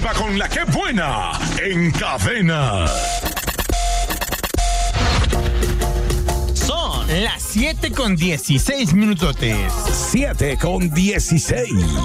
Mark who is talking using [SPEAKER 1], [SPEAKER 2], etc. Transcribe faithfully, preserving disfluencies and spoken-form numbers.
[SPEAKER 1] participa con la que buena en Cadena.
[SPEAKER 2] Son las siete con dieciséis minutotes.
[SPEAKER 1] siete con dieciséis.